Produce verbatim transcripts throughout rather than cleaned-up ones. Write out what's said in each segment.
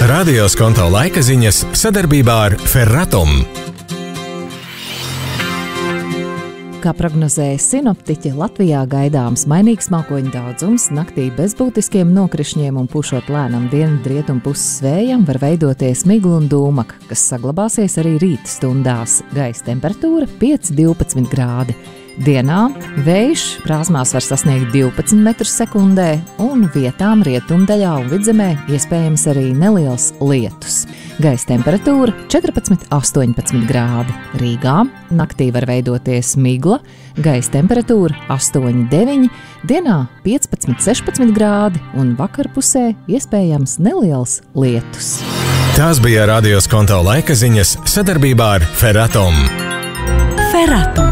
Radio Skonto laika ziņas sadarbībā ar Ferratum. Kā prognozēja sinoptiķi, Latvijā gaidāms mainīgs mākoņu daudzums, naktī bez būtiskiem nokrišņiem un pušot lēnam dienvidrietumu puses vējam var veidoties migla un dūmaka, kas saglabāsies arī rīta stundās. Gaisa temperatūra pieci līdz divpadsmit grādi. Dienā vējš Prāzmās var sasniegt divpadsmit metrus sekundē, un vietām rietumdaļā un vidzemē iespējams arī neliels lietus. Gaisa temperatūra četrpadsmit līdz astoņpadsmit grādi. Rīgā naktī var veidoties migla, gaisa temperatūra astoņi līdz deviņi, dienā piecpadsmit līdz sešpadsmit grādi un vakarpusē iespējams neliels lietus. Tās bija Radio Skonto laika ziņas sadarbībā ar Ferratum. Ferratum.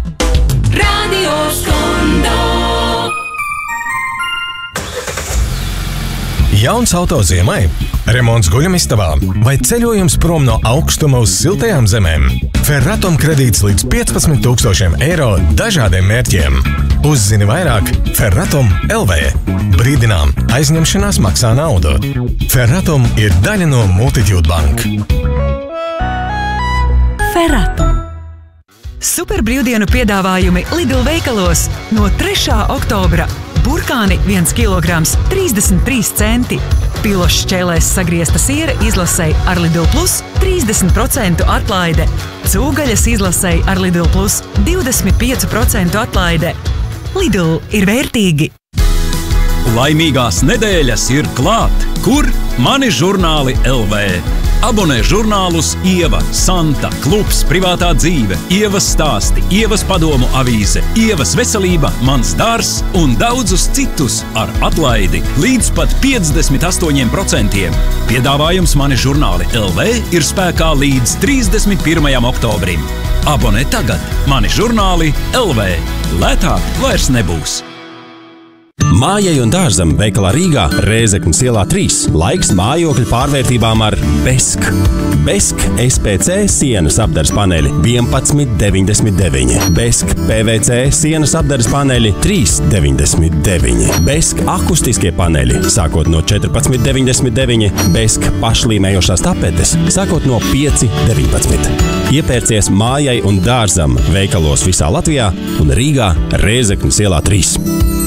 Jauns auto ziemai, remonts guļamistabā vai ceļojums prom no augstuma uz siltajām zemēm. Ferratum kredīts līdz piecpadsmit tūkstošiem eiro dažādiem mērķiem. Uzzini vairāk Ferratum L V. Brīdinām, aizņemšanās maksā naudu. Ferratum ir daļa no Multitude Bank. Ferratum. Super brīvdienu piedāvājumi Lidl veikalos no trešā oktobra. Burkāni viens kilograms trīsdesmit trīs centi. Pilošs šķēlēs sagriezta siera izlasei ar Lidl Plus trīsdesmit procentu atlaide. Cūgaļas izlasei ar Lidl Plus divdesmit pieci procenti atlaide. Lidl ir vērtīgi. Laimīgās nedēļas ir klāt. Kur? Mani žurnāli L V. Abonē žurnālus Ieva, Santa, Klubs, Privātā dzīve, Ievas stāsti, Ievas padomu avīze, Ievas veselība, Mans dārzs un daudzus citus ar atlaidi līdz pat piecdesmit astoņiem procentiem. Piedāvājums Mani žurnāli L V ir spēkā līdz trīsdesmit pirmajam oktobrim. Abonē tagad Mani žurnāli L V. Lētāk vairs nebūs. Mājai un dārzam veikalā Rīgā, Rēzeknes ielā trīs. Laiks mājokļu pārvērtībām ar Besk. Besk S P C sienas apdares paneļi vienpadsmit deviņdesmit deviņi. Besk P V C sienas apdares paneļi trīs deviņdesmit deviņi. Besk akustiskie paneļi sākot no četrpadsmit deviņdesmit deviņi. Besk pašlīmējošās tapetes sākot no pieci deviņpadsmit. Iepērcies mājai un dārzam veikalos visā Latvijā un Rīgā, Rēzeknes ielā trīs.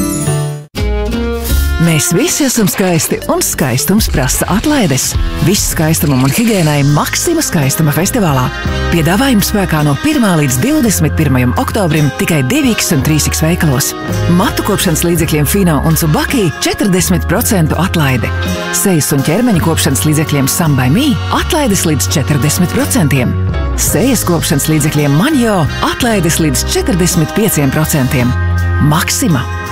Mēs visi esam skaisti, un skaistums prasa atlaides. Viss skaistumam un higiēnai Maksima skaistuma festivālā. Piedāvājums spēkā no pirmā līdz divdesmit pirmajam oktobrim tikai divi X un trīs X veikalos. Matu kopšanas līdzekļiem Fino un Tsubaki četrdesmit procentu atlaide. Sejas un ķermeņa kopšanas līdzekļiem Sam by Me atlaides līdz četrdesmit procentiem. Sejas kopšanas līdzekļiem Manjo atlaides līdz četrdesmit pieciem procentiem. Maksima!